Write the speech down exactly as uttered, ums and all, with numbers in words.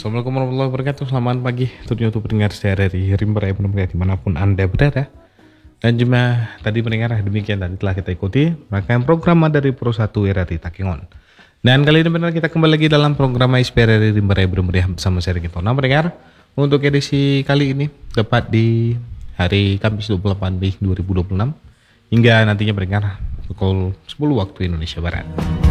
Assalamualaikum warahmatullahi wabarakatuh. Selamat pagi tentunya untuk pendengar setia dari Rimba Ekonomi dimanapun Anda berada. Dan juga tadi pendengar demikian tadi telah kita ikuti rangkaian program dari Pro satu R R I Takengon. Dan kali ini benar kita kembali lagi dalam program I S P R R I Rimba Ekonomi bersama saya Riki Tona. Pendengar, untuk edisi kali ini tepat di hari Kamis dua puluh delapan Mei dua ribu dua puluh enam hingga nantinya pendengar pukul sepuluh waktu Indonesia Barat.